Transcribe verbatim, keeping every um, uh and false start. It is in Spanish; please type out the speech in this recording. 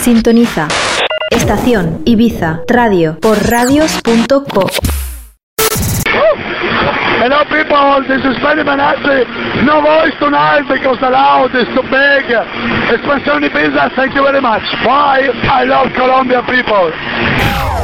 Sintoniza Estación Ibiza Radio por radios punto co. Hello people, this is Benny Manassi. No voice tonight because the loud is too big. Espansione Ibiza, thank you very much. Bye, I love Colombia people.